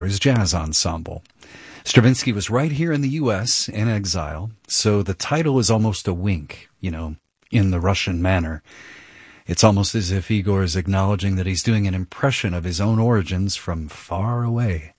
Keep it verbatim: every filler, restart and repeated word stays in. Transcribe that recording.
his jazz ensemble. Stravinsky was right here in the U S in exile, so the title is almost a wink, you know, in the Russian manner. It's almost as if Igor is acknowledging that he's doing an impression of his own origins from far away.